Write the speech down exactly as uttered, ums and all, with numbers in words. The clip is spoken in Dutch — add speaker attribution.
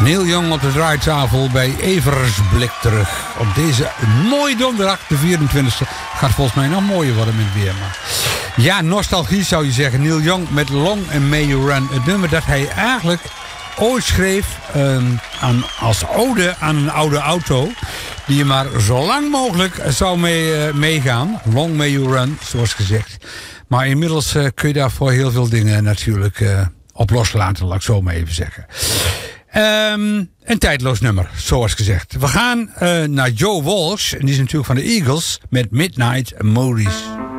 Speaker 1: Neil Young op de draaitafel bij Eversblik terug. Op deze mooie donderdag, de vierentwintigste. Gaat volgens mij nog mooier worden met weer. Maar ja, nostalgie zou je zeggen. Neil Young met Long and May You Run. Het nummer dat hij eigenlijk ooit schreef um, aan, als ode aan een oude auto. Die je maar zo lang mogelijk zou mee, uh, meegaan. Long May You Run, zoals gezegd. Maar inmiddels uh, kun je daarvoor heel veel dingen natuurlijk uh, op loslaten, laat ik zo maar even zeggen. Um, een tijdloos nummer, zoals gezegd. We gaan uh, naar Joe Walsh. En die is natuurlijk van de Eagles met Midnight Maurice.